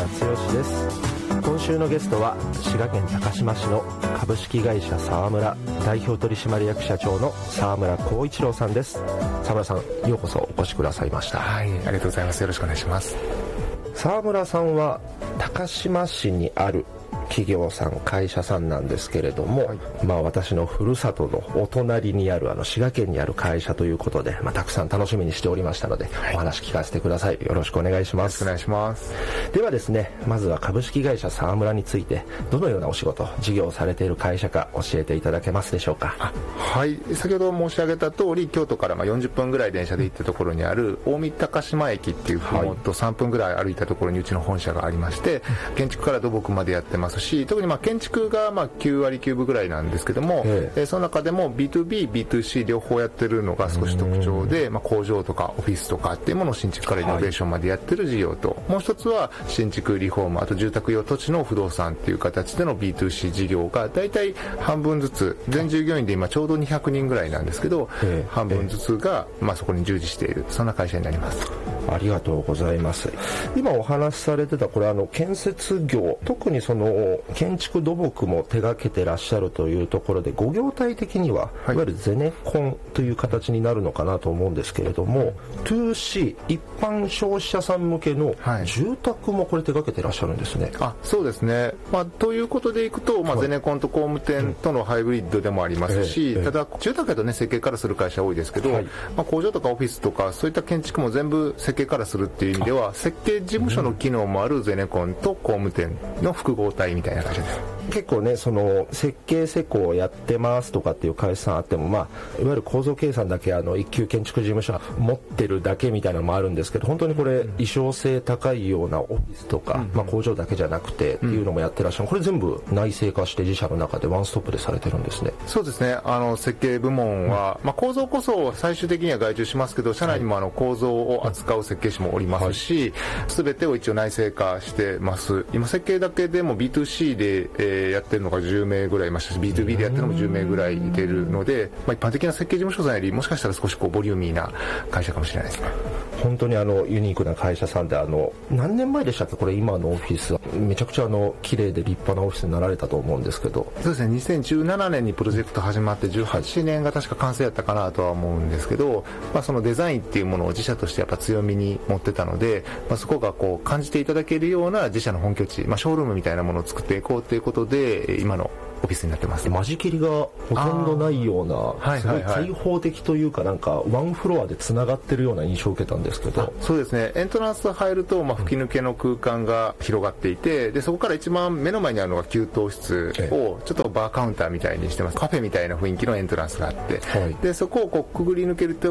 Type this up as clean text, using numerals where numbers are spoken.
剛です。今週のゲストは滋賀県高島市の株式会社沢村代表取締役社長の沢村光一郎さんです。沢村さん、ようこそお越しくださいました。 はい、ありがとうございます。よろしくお願いします。 沢村さんは高島市にある企業さん、会社さんなんですけれども、はい、私のふるさとのお隣にある滋賀県にある会社ということで、たくさん楽しみにしておりましたので、はい、お話聞かせてください。よろしくお願いします。 よろしくお願いします。 ではですね、まずは株式会社沢村についてどのようなお仕事、事業をされている会社か教えていただけますでしょうか。 はい、先ほど申し上げた通り、京都から40分ぐらい電車で行ったところにある近江高島駅っていうふもと3分ぐらい歩いたところにうちの本社がありまして、建築から土木までやってますし、特に建築が9割9分ぐらいなんですけども、その中でも B2B、B2C 両方やってるのが少し特徴で、工場とかオフィスとかっていうものを新築からイノベーションまでやってる事業と、もう一つは新築リフォーム、あと住宅用土地の不動産っていう形での B2C 事業がだいたい半分ずつ、全従業員で今ちょうど200人ぐらいなんですけど、半分ずつがそこに従事している、そんな会社になります。 ありがとうございます。今お話しされてたこれ建設業、特にその建築土木も手掛けてらっしゃるというところで、ご業態的には、いわゆるゼネコンという形になるのかなと思うんですけれども、2C 一般消費者さん向けの住宅もこれ手掛けてらっしゃるんですね。 そうですね。ということでいくと、ゼネコンと工務店とのハイブリッドでもありますし、ただ住宅だとね、設計からする会社多いですけど、工場とかオフィスとかそういった建築も全部設計からするっていう意味では、設計事務所の機能もあるゼネコンと工務店の複合体みたいな会社です。 結構ね、その設計施工をやってますとかっていう会社さんあっても、いわゆる構造計算だけ一級建築事務所持ってるだけみたいなのもあるんですけど、本当にこれ意匠性高いようなオフィスとか、工場だけじゃなくてっていうのもやってらっしゃる。これ全部内製化して自社の中でワンストップでされてるんですね。 そうですね。設計部門は、構造こそ最終的には外注しますけど、社内にも構造を扱う設計士もおりますし、全てを一応内製化してます。今設計だけでも B2C で、やってるのが10名ぐらいいましたし、 B2B でやってるのも10名ぐらいいてるので、一般的な設計事務所さんよりもしかしたら少しボリューミーな会社かもしれないですね。 本当にユニークな会社さんで、何年前でしたっけ、これ今のオフィスはめちゃくちゃ綺麗で立派なオフィスになられたと思うんですけど。 そうですね、2017年にプロジェクト始まって18年が確か完成やったかなとは思うんですけど、そのデザインっていうものを自社としてやっぱ強みに持ってたので、そこが感じていただけるような自社の本拠地、ショールームみたいなものを作っていこうということで、今のオフィスになってます。 間仕切りがほとんどないような、すごい開放的というか、ワンフロアでつながってるような印象を受けたんですけど。 そうですね、エントランス入ると、吹き抜けの空間が広がっていて、でそこから一番目の前にあるのが給湯室をちょっとバーカウンターみたいにしてます。カフェみたいな雰囲気のエントランスがあって、でそこをくぐり抜けると